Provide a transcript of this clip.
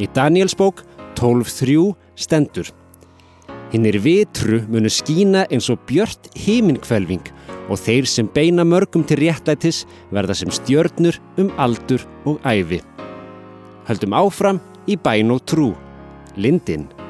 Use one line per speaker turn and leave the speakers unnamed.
Í Daníelsbók 12:3 stendur: Hinnir vitru munu skína eins og björt himinhvelfing og þeir sem beina mörgum til réttlætis verða sem stjörnur aldur og ævi. Höldum áfram í bæn og trú. Lindin.